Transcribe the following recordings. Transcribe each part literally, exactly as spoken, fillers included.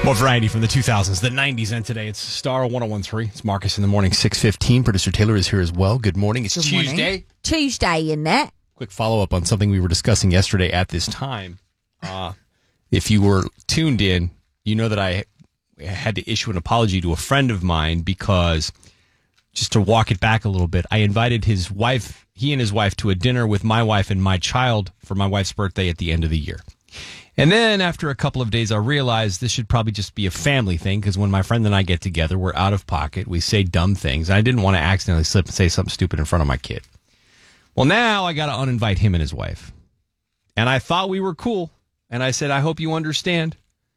More variety from the two thousands, the nineties, and today. It's Star one oh one three. It's Marcus in the morning, six fifteen. Producer Taylor is here as well. Good morning. It's Good Tuesday. morning. Tuesday, in that. Quick follow-up on something we were discussing yesterday at this time. Uh, if you were tuned in, you know that I had to issue an apology to a friend of mine because, just to walk it back a little bit, I invited his wife, he and his wife, to a dinner with my wife and my child for my wife's birthday at the end of the year. And then after a couple of days, I realized this should probably just be a family thing because when my friend and I get together, we're out of pocket. We say dumb things. And I didn't want to accidentally slip and say something stupid in front of my kid. Well, now I got to uninvite him and his wife. And I thought we were cool. And I said, I hope you understand.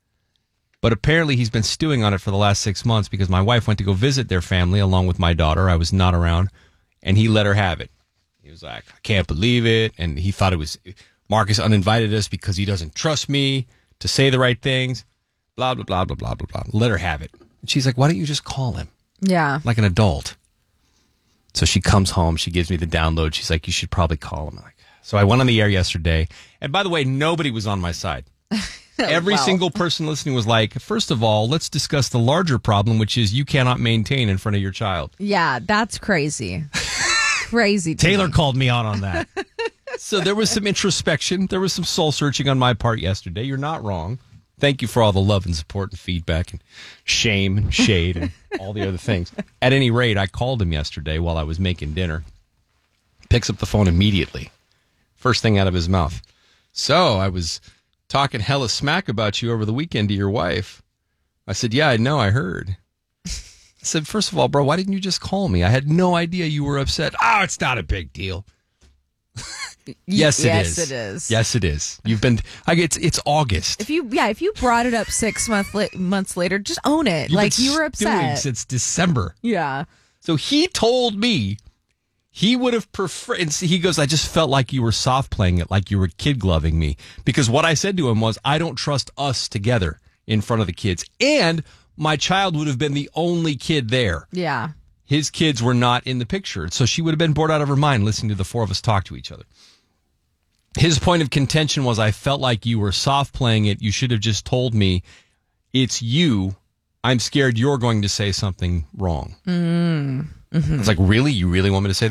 But apparently he's been stewing on it for the last six months because my wife went to go visit their family along with my daughter. I was not around. And he let her have it. He was like, I can't believe it. And he thought it was... Marcus uninvited us because he doesn't trust me to say the right things. Blah, blah, blah, blah, blah, blah, blah. Let her have it. And she's like, why don't you just call him? Yeah. Like an adult. So she comes home. She gives me the download. She's like, you should probably call him. I'm like, so I went on the air yesterday. And by the way, nobody was on my side. Every Wow. single person listening was like, first of all, let's discuss the larger problem, which is you cannot maintain in front of your child. Yeah, that's crazy. Crazy. to Taylor me. called me out on that. So there was some introspection. There was some soul searching on my part yesterday. You're not wrong. Thank you for all the love and support and feedback and shame and shade and all the other things. At any rate, I called him yesterday while I was making dinner. Picks up the phone immediately. First thing out of his mouth. So I was talking hella smack about you over the weekend to your wife. I said, yeah, I know. I heard. I said, first of all, bro, why didn't you just call me? I had no idea you were upset. Oh, it's not a big deal. Yes, it yes, is. it is. Yes, it is. You've been. I get. It's, it's August. If you, yeah, if you brought it up six month la- months later, just own it. You've like been you were stewing upset. since December. Yeah. So he told me he would have preferred. And he goes, I just felt like you were soft playing it, like you were kid gloving me. Because what I said to him was, I don't trust us together in front of the kids, and my child would have been the only kid there. Yeah. His kids were not in the picture. So she would have been bored out of her mind listening to the four of us talk to each other. His point of contention was, I felt like you were soft playing it. You should have just told me it's you. I'm scared you're going to say something wrong. Mm. Mm-hmm. I was like, really? You really want me to say that?